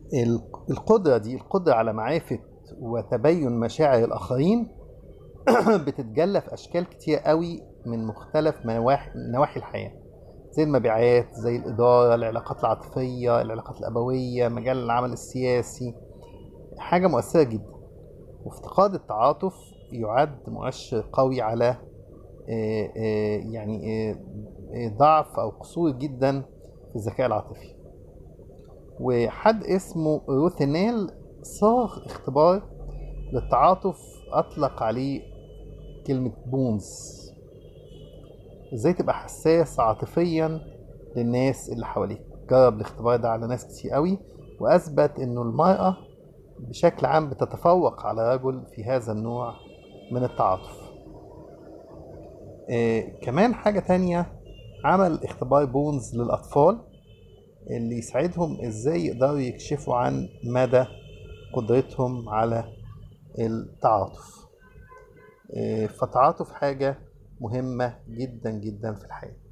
القدرة على معرفة وتبين مشاعر الآخرين بتتجلى في أشكال كتير قوي من مختلف نواحي الحياة، زي المبيعات، زي الإدارة، العلاقات العاطفية، العلاقات الأبوية، مجال العمل السياسي. حاجة مؤثرة جدا. وافتقاد التعاطف يعد مؤشر قوي على ضعف أو قصور جدا في الذكاء العاطفي. وحد اسمه روثينيل صاغ اختبار للتعاطف أطلق عليه كلمة بونز. ازاي تبقى حساس عاطفيا للناس اللي حواليك. جرب الاختبار ده على ناس كتير قوي، وأثبت إنه المرأة بشكل عام بتتفوق على الرجل في هذا النوع من التعاطف. كمان حاجة تانية، عمل اختبار بونز للأطفال اللي يساعدهم ازاي يقدروا يكشفوا عن مدى قدرتهم على التعاطف. فالتعاطف حاجة مهمة جدا جدا في الحياة.